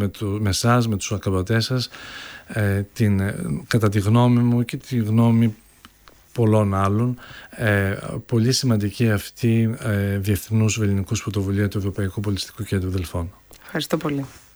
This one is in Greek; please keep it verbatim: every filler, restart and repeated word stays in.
με, το, με εσάς, με τους ακροατές σας, ε, την, κατά τη γνώμη μου και τη γνώμη πολλών άλλων, ε, πολύ σημαντική αυτή ε, διεθνούς βελληνικούς πρωτοβουλία του Ευρωπαϊκού Πολιτιστικού Κέντρου Δελφών. Ευχαριστώ πολύ.